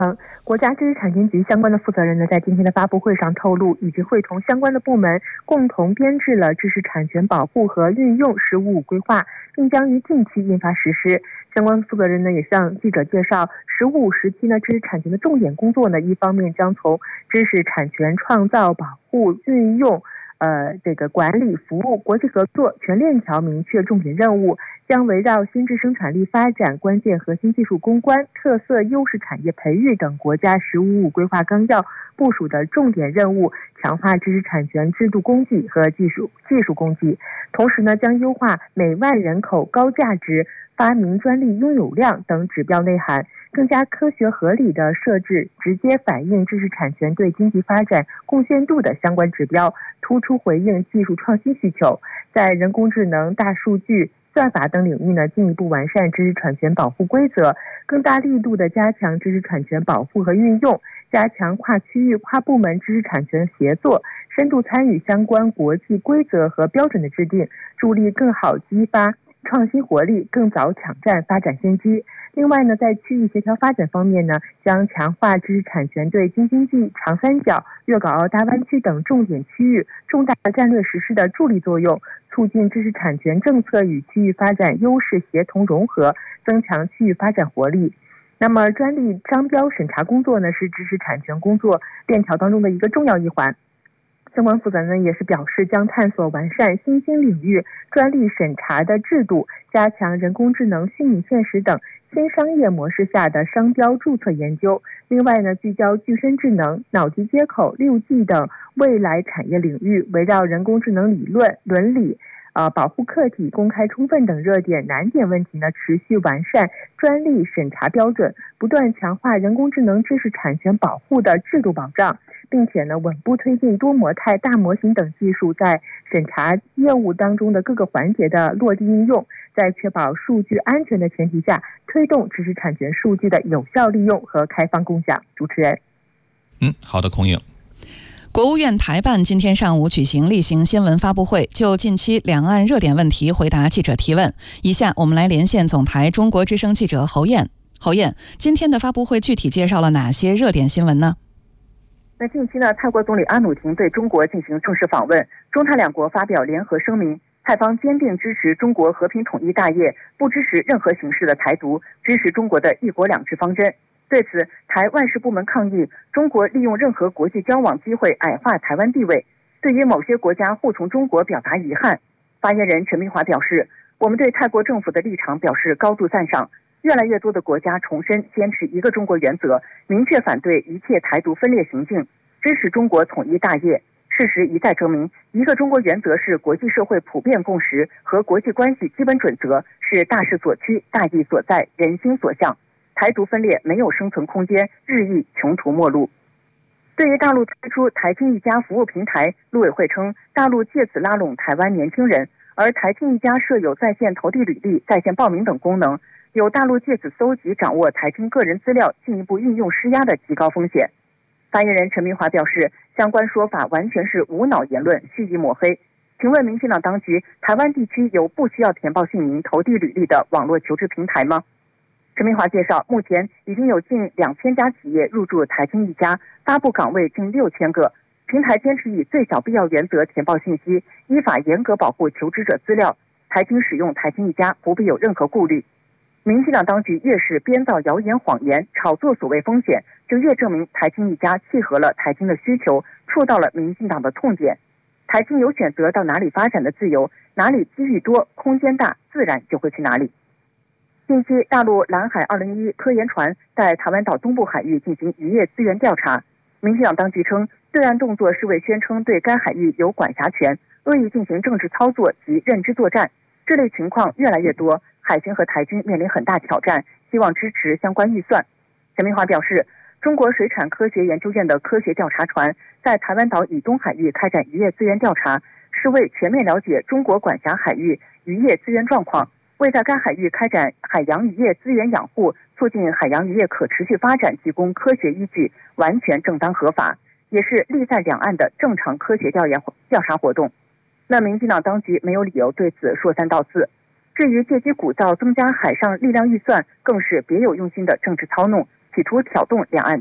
国家知识产权局相关的负责人呢，在今天的发布会上透露，已经会同相关的部门共同编制了知识产权保护和运用“十五五”规划，并将于近期印发实施。相关负责人呢，也向记者介绍“十五五”时期呢，知识产权的重点工作呢，一方面将从知识产权创造、保护、运用、管理、服务、国际合作全链条明确重点任务，将围绕新质生产力发展、关键核心技术攻关、特色优势产业培育等国家“十五五”规划纲要部署的重点任务，强化知识产权制度供给和技术供给。同时呢，将优化每万人口高价值发明专利拥有量等指标内涵，更加科学合理地设置直接反映知识产权对经济发展贡献度的相关指标，突出回应技术创新需求。在人工智能、大数据、算法等领域呢，进一步完善知识产权保护规则，更大力度地加强知识产权保护和运用，加强跨区域、跨部门知识产权协作，深度参与相关国际规则和标准的制定，助力更好激发创新活力，更早抢占发展先机。另外呢，在区域协调发展方面呢，将强化知识产权对京津冀、长三角、粤港澳大湾区等重点区域重大战略实施的助力作用，促进知识产权政策与区域发展优势协同融合，增强区域发展活力。那么，专利商标审查工作呢，是知识产权工作链条当中的一个重要一环。相关负责人也是表示，将探索完善新兴领域专利审查的制度，加强人工智能、虚拟现实等新商业模式下的商标注册研究。另外呢，聚焦具身智能、脑机接口、6G 等未来产业领域，围绕人工智能理论、伦理、保护客体、公开充分等热点难点问题呢，持续完善专利审查标准，不断强化人工智能知识产权保护的制度保障，并且呢，稳步推进多模态、大模型等技术在审查业务当中的各个环节的落地应用，在确保数据安全的前提下，推动知识产权数据的有效利用和开放共享。主持人， 好的，孔颖。 国务院台办今天上午举行例行新闻发布会，就近期两岸热点问题回答记者提问。以下我们来连线总台中国之声记者侯燕。侯燕，今天的发布会具体介绍了哪些热点新闻呢？ 那近期呢，泰国总理阿努廷对中国进行正式访问，中泰两国发表联合声明，泰方坚定支持中国和平统一大业，不支持任何形式的台独，支持中国的一国两制方针。对此，台外事部门抗议中国利用任何国际交往机会矮化台湾地位，对于某些国家护从中国表达遗憾。发言人陈明华表示，我们对泰国政府的立场表示高度赞赏，越来越多的国家重申坚持一个中国原则，明确反对一切台独分裂行径，支持中国统一大业。事实一再证明，一个中国原则是国际社会普遍共识和国际关系基本准则，是大势所趋、大义所在、人心所向。台独分裂没有生存空间，日益穷途末路。对于大陆推出台青一家服务平台，陆委会称，大陆借此拉拢台湾年轻人，而台青一家设有在线投递履历、在线报名等功能，有大陆借此搜集掌握台青个人资料，进一步运用施压的极高风险。发言人陈明华表示，相关说法完全是无脑言论，蓄意抹黑。请问民进党当局，台湾地区有不需要填报姓名、投递履历的网络求职平台吗？陈明华介绍，目前已经有近2000家企业入驻台青一家，发布岗位近6000个。平台坚持以最小必要原则填报信息，依法严格保护求职者资料。台青使用台青一家不必有任何顾虑。民进党当局越是编造谣言、谎言，炒作所谓风险，就越证明台青一家契合了台青的需求，触到了民进党的痛点。台青有选择到哪里发展的自由，哪里机遇多、空间大，自然就会去哪里。近期，大陆蓝海201科研船在台湾岛东部海域进行渔业资源调查。民进党当局称，对岸动作是为宣称对该海域有管辖权，恶意进行政治操作及认知作战。这类情况越来越多，海军和台军面临很大挑战，希望支持相关预算。陈明华表示，中国水产科学研究院的科学调查船在台湾岛以东海域开展渔业资源调查，是为全面了解中国管辖海域渔业资源状况，为在该海域开展海洋渔业资源养护，促进海洋渔业可持续发展提供科学依据，完全正当合法，也是利在两岸的正常科学调查活动。那民进党当局没有理由对此说三道四。至于借机鼓噪增加海上力量预算，更是别有用心的政治操弄， 企图挑动两岸